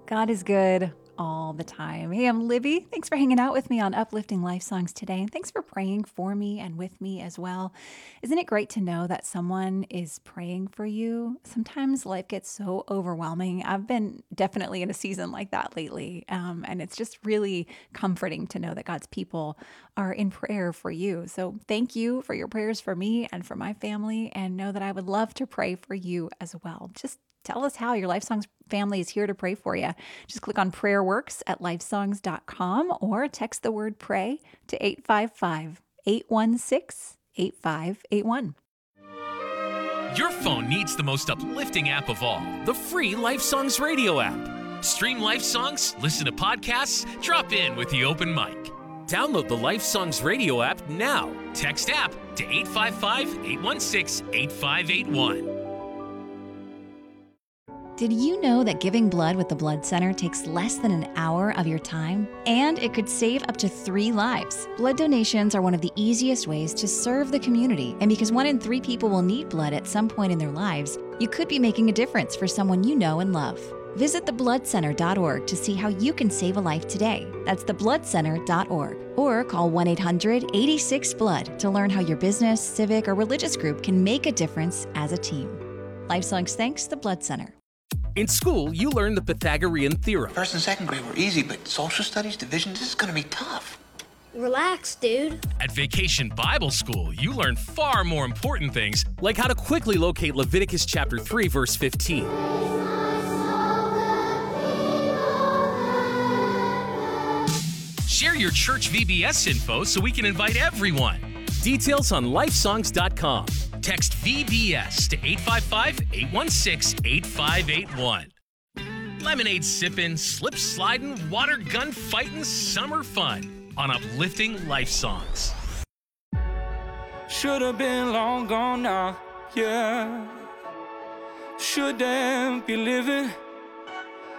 God is good all the time. Hey, I'm Libby. Thanks for hanging out with me on Uplifting Life Songs today. And thanks for praying for me and with me as well. Isn't it great to know that someone is praying for you? Sometimes life gets so overwhelming. I've been definitely in a season like that lately. And it's just really comforting to know that God's people are in prayer for you. So thank you for your prayers for me and for my family. And know that I would love to pray for you as well. Just tell us how. Your Life Songs family is here to pray for you. Just click on Prayer Works at lifesongs.com or text the word pray to 855-816-8581. Your phone needs the most uplifting app of all, the free Life Songs radio app. Stream Life Songs, listen to podcasts, drop in with the open mic. Download the Life Songs radio app now. Text app to 855-816-8581. Did you know that giving blood with the Blood Center takes less than an hour of your time? And it could save up to 3 lives. Blood donations are one of the easiest ways to serve the community. And because 1 in 3 people will need blood at some point in their lives, you could be making a difference for someone you know and love. Visit thebloodcenter.org to see how you can save a life today. That's thebloodcenter.org. Or call 1-800-86-BLOOD to learn how your business, civic, or religious group can make a difference as a team. Life Songs thanks the Blood Center. In school, you learn the Pythagorean theorem. First and second grade were easy, but social studies, division, this is gonna be tough. Relax, dude. At Vacation Bible School, you learn far more important things, like how to quickly locate Leviticus chapter 3, verse 15. Share your church VBS info so we can invite everyone. Details on lifesongs.com. Text VBS to 855-816-8581. Lemonade sippin', slip sliding, water gun fighting, summer fun on Uplifting Life Songs. Should've been long gone now, yeah. Shouldn't be living